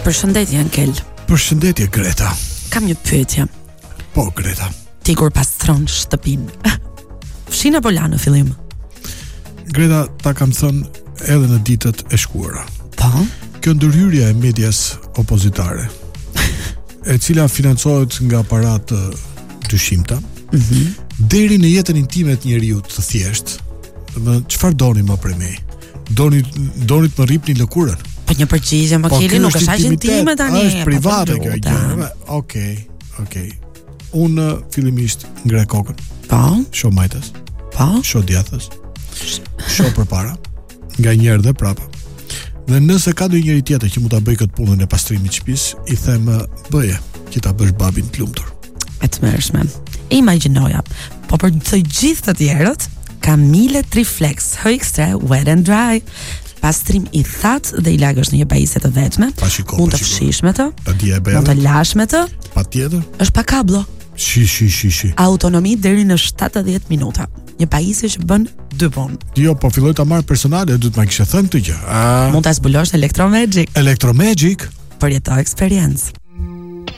Përshëndetje Ankel. Përshëndetje Greta. Kam një pyetje. Po Greta. Ti kur pastron shtëpinë, fshin apo la në fillim? Greta, ta kam thënë edhe në ditët e shkuara. Po. Kjo ndërhyrje e medias opozitare, e cila financohet nga aparat dyshimta, deri në jetën intime të njeriu të thjesht. Çfarë doni më prej meje? Doni të më rripni lëkurën? Po një përgjigje më keni, nuk është aq intime tani. Është private kjo gjë. Okej. Unë fillimisht ngre kokën. Po. Shoh majtas. Po. Shoh djathtas. Shoh përpara. Nga njëherë dhe prapa. Dhe nëse ka ndonjë njeri tjetër që mund ta bëj këtë punën e pastrimit të shtëpisë, i them bëje, që ta bësh babin të lumtur. E të mërshme. Imagjinoja. Po për të gjithë të tjerët, Camille Triflex HX3 Wet and Dry. Pastrim i thatë dhe i lagësh në një pajisje të vetme. Mund të fshish me të. Mund të lash me të. Patjetër. Është pa kablo. Shi. Autonomi deri në 70 minuta. Një pajisje që bën 2 punë. Jo, po filloj ta marr personale, duhet ma kishe thënë këtë gjë. Mund ta zbulosh Electromagic. Electromagic. Përjeto eksperiencë.